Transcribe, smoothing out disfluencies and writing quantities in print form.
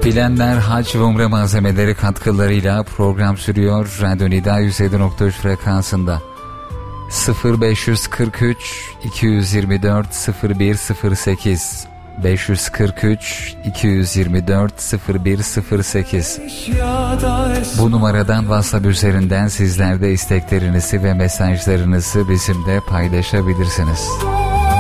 Bilenler Hac ve Umre malzemeleri katkılarıyla program sürüyor. Radyo Nida 107.3 frekansında 0543 224 0108 543 224 0108. Bu numaradan WhatsApp üzerinden sizler de isteklerinizi ve mesajlarınızı bizimle paylaşabilirsiniz.